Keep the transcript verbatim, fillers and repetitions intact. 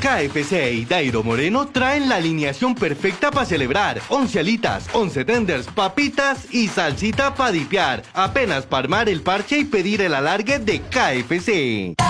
K F C y Dairo Moreno traen la alineación perfecta para celebrar. once alitas, once tenders, papitas y salsita para dipear. Apenas para armar el parche y pedir el alargue de K F C.